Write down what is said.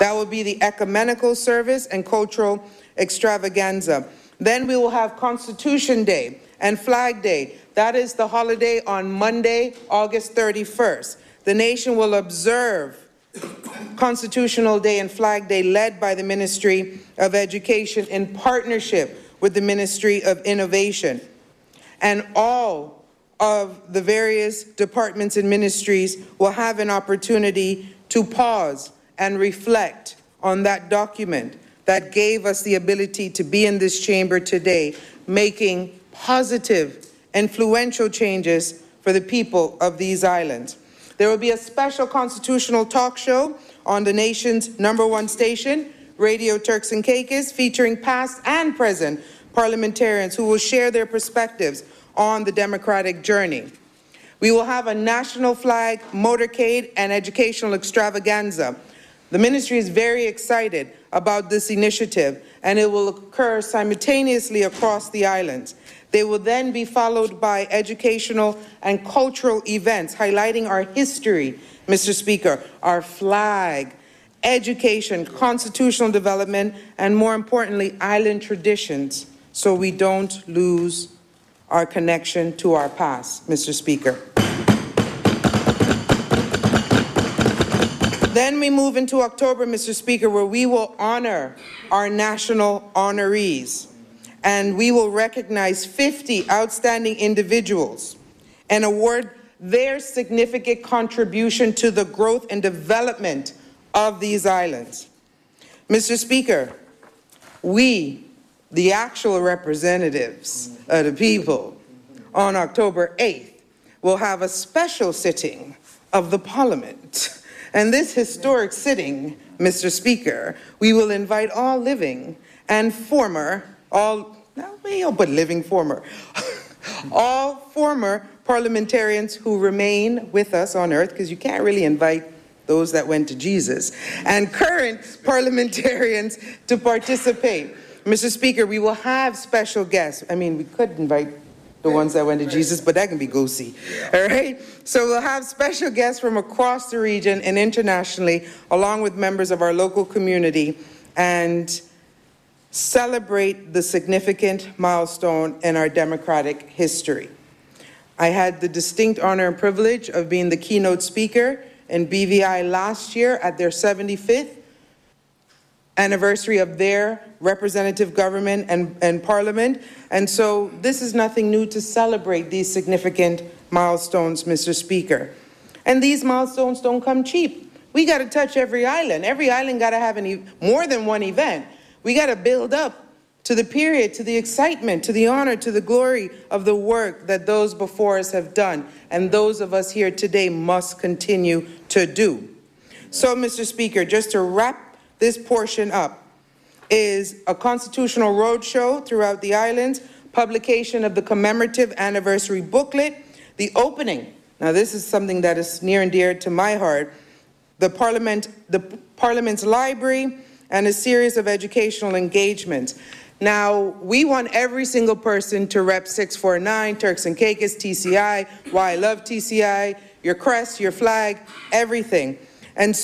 That will be the ecumenical service and cultural extravaganza. Then we will have Constitution Day and Flag Day. That is the holiday on Monday, August 31st. The nation will observe Constitutional Day and Flag Day led by the Ministry of Education in partnership with the Ministry of Innovation. And all of the various departments and ministries will have an opportunity to pause and reflect on that document that gave us the ability to be in this chamber today, making positive, influential changes for the people of these islands. There will be a special constitutional talk show on the nation's #1 station, Radio Turks and Caicos, featuring past and present parliamentarians who will share their perspectives on the democratic journey. We will have a national flag motorcade and educational extravaganza. The ministry is very excited about this initiative, and it will occur simultaneously across the islands. They will then be followed by educational and cultural events highlighting our history, Mr. Speaker, our flag, education, constitutional development, and more importantly, island traditions, so we don't lose our connection to our past, Mr. Speaker. Then we move into October, Mr. Speaker, where we will honor our national honorees. And we will recognize 50 outstanding individuals and award their significant contribution to the growth and development of these islands. Mr. Speaker, we, the actual representatives of the people, on October 8th, will have a special sitting of the Parliament. And this historic sitting, Mr. Speaker, we will invite all living and former, all former parliamentarians who remain with us on earth, because you can't really invite those that went to Jesus, and current parliamentarians to participate. Mr. Speaker, we will have special guests. I mean, we could invite the ones that went to Jesus, but that can be go-see, all right? So we'll have special guests from across the region and internationally, along with members of our local community, and celebrate the significant milestone in our democratic history. I had the distinct honor and privilege of being the keynote speaker in BVI last year at their 75th anniversary of their representative government and parliament. And so this is nothing new to celebrate these significant milestones, Mr. Speaker. And these milestones don't come cheap. We got to touch every island. Every island got to have more than one event. We got to build up to the period, to the excitement, to the honor, to the glory of the work that those before us have done, and those of us here today must continue to do. So, Mr. Speaker, just to wrap this portion up, is a constitutional roadshow throughout the islands, publication of the commemorative anniversary booklet, the opening. Now, this is something that is near and dear to my heart. The Parliament's library, and a series of educational engagements. Now, we want every single person to rep 649, Turks and Caicos, TCI, Why I Love TCI, your crest, your flag, everything. And